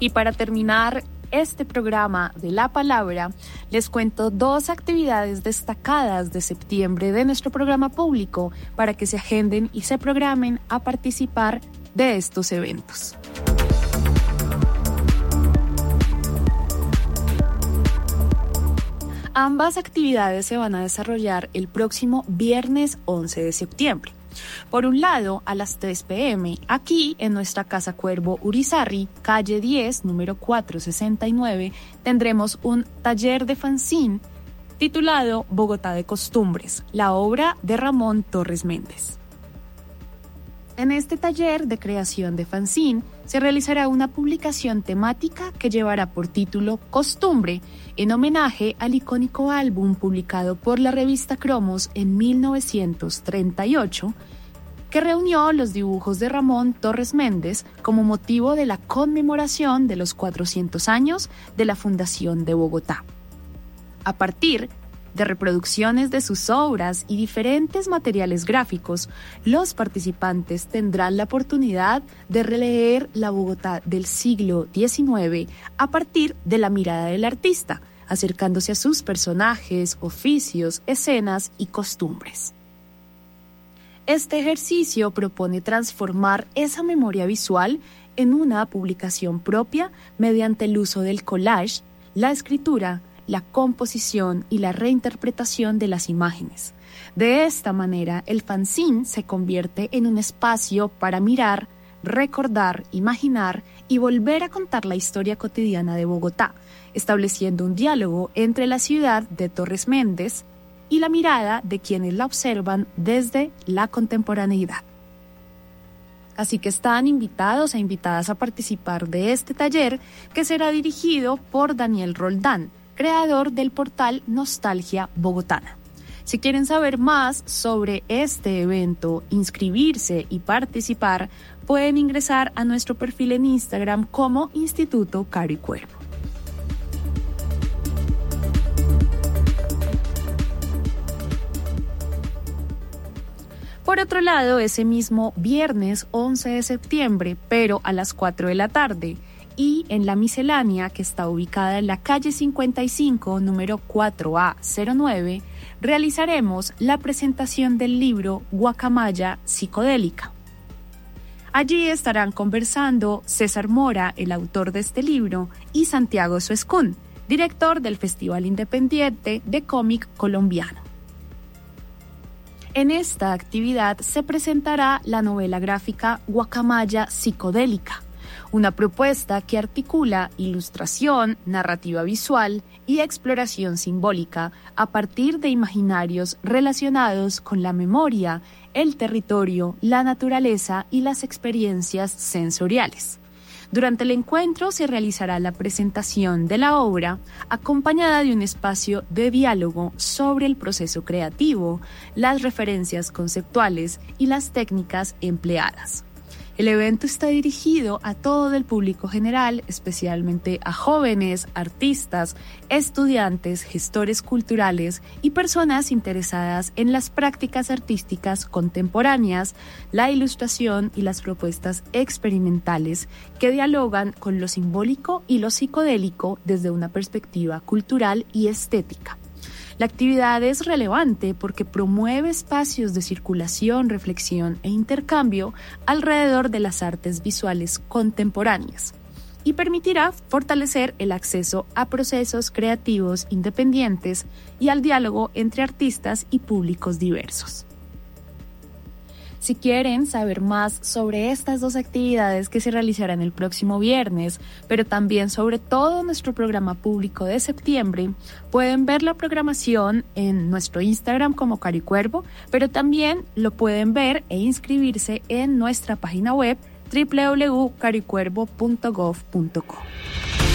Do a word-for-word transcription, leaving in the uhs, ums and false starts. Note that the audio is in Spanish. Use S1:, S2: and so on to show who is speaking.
S1: Y para terminar este programa de La Palabra, les cuento dos actividades destacadas de septiembre de nuestro programa público para que se agenden y se programen a participar de estos eventos. Ambas actividades se van a desarrollar el próximo viernes once de septiembre. Por un lado, a las tres p.m., aquí en nuestra Casa Cuervo Urizarry, calle diez, número cuatrocientos sesenta y nueve, tendremos un taller de fanzine titulado Bogotá de Costumbres, la obra de Ramón Torres Méndez. En este taller de creación de fanzine se realizará una publicación temática que llevará por título Costumbre, en homenaje al icónico álbum publicado por la revista Cromos en mil novecientos treinta y ocho, que reunió los dibujos de Ramón Torres Méndez como motivo de la conmemoración de los cuatrocientos años de la Fundación de Bogotá. A partir de reproducciones de sus obras y diferentes materiales gráficos, los participantes tendrán la oportunidad de releer la Bogotá del siglo diecinueve a partir de la mirada del artista, acercándose a sus personajes, oficios, escenas y costumbres. Este ejercicio propone transformar esa memoria visual en una publicación propia mediante el uso del collage, la escritura, la composición y la reinterpretación de las imágenes. De esta manera, el fanzine se convierte en un espacio para mirar, recordar, imaginar y volver a contar la historia cotidiana de Bogotá, estableciendo un diálogo entre la ciudad de Torres Méndez y la mirada de quienes la observan desde la contemporaneidad. Así que están invitados e invitadas a participar de este taller, que será dirigido por Daniel Roldán, creador del portal Nostalgia Bogotana. Si quieren saber más sobre este evento, inscribirse y participar, pueden ingresar a nuestro perfil en Instagram como Instituto Caro y Cuervo. Por otro lado, ese mismo viernes once de septiembre, pero a las cuatro de la tarde, y en la miscelánea, que está ubicada en la calle cincuenta y cinco, número cuatro A cero nueve, realizaremos la presentación del libro Guacamaya Psicodélica. Allí estarán conversando César Mora, el autor de este libro, y Santiago Suescún, director del Festival Independiente de Cómic Colombiano. En esta actividad se presentará la novela gráfica Guacamaya Psicodélica, una propuesta que articula ilustración, narrativa visual y exploración simbólica a partir de imaginarios relacionados con la memoria, el territorio, la naturaleza y las experiencias sensoriales. Durante el encuentro se realizará la presentación de la obra, acompañada de un espacio de diálogo sobre el proceso creativo, las referencias conceptuales y las técnicas empleadas. El evento está dirigido a todo el público general, especialmente a jóvenes, artistas, estudiantes, gestores culturales y personas interesadas en las prácticas artísticas contemporáneas, la ilustración y las propuestas experimentales que dialogan con lo simbólico y lo psicodélico desde una perspectiva cultural y estética. La actividad es relevante porque promueve espacios de circulación, reflexión e intercambio alrededor de las artes visuales contemporáneas y permitirá fortalecer el acceso a procesos creativos independientes y al diálogo entre artistas y públicos diversos. Si quieren saber más sobre estas dos actividades que se realizarán el próximo viernes, pero también sobre todo nuestro programa público de septiembre, pueden ver la programación en nuestro Instagram como Caro y Cuervo, pero también lo pueden ver e inscribirse en nuestra página web doble u doble u doble u punto caro y cuervo punto gov punto co.